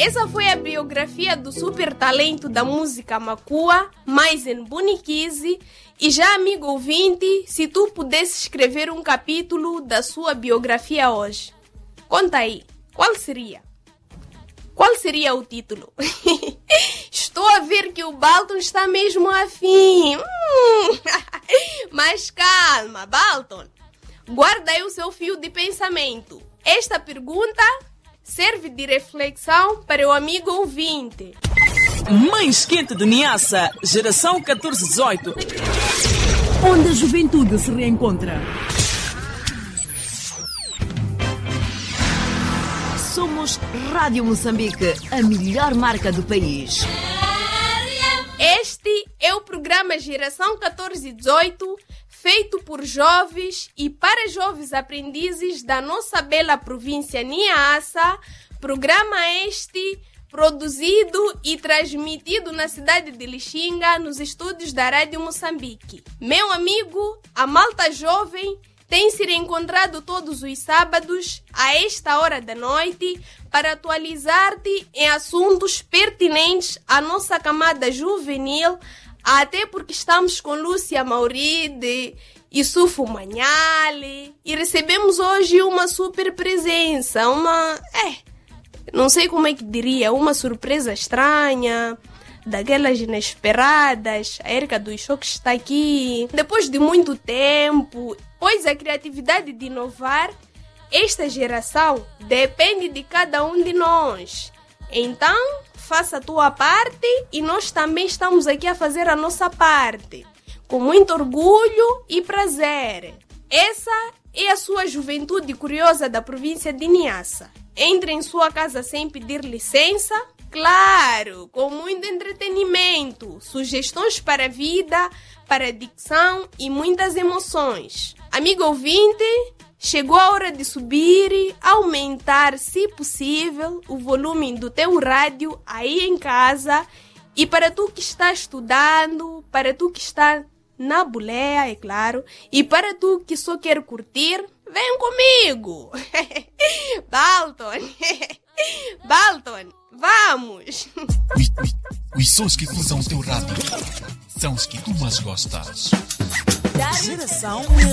essa foi a biografia do super talento da música Makua, Maizen Buniquize. E já, amigo ouvinte, se tu pudesse escrever um capítulo da sua biografia hoje, conta aí, qual seria? Qual seria o título? Estou a ver que o Balton está mesmo afim. Mas calma, Balton. Guarda aí o seu fio de pensamento. Esta pergunta serve de reflexão para o amigo ouvinte. Mais quente de Niassa, geração 14-18. Onde a juventude se reencontra. Somos Rádio Moçambique, a melhor marca do país. Este é o programa Geração 14-18, feito por jovens e para jovens aprendizes da nossa bela província Niassa. Programa este produzido e transmitido na cidade de Lixinga, nos estúdios da Rádio Moçambique. Meu amigo, a malta jovem tem se reencontrado todos os sábados, a esta hora da noite, para atualizar-te em assuntos pertinentes à nossa camada juvenil, até porque estamos com Lúcia Mauride e Sufo Manhale, e recebemos hoje uma super presença, não sei como é que diria, uma surpresa estranha, daquelas inesperadas. A Erika do Choque está aqui depois de muito tempo, pois a criatividade de inovar esta geração depende de cada um de nós. Então, faça a tua parte e nós também estamos aqui a fazer a nossa parte, com muito orgulho e prazer. Essa é a sua juventude curiosa da província de Niassa. Entre em sua casa sem pedir licença, claro, com muito entretenimento, sugestões para a vida, para a dicção e muitas emoções. Amigo ouvinte, chegou a hora de subir, aumentar, se possível, o volume do teu rádio aí em casa. E para tu que está estudando, para tu que está na boleia, é claro, e para tu que só quer curtir, vem comigo! Balton, vamos! Os sons que cruzam o teu rádio são os que tu mais gostas. Geração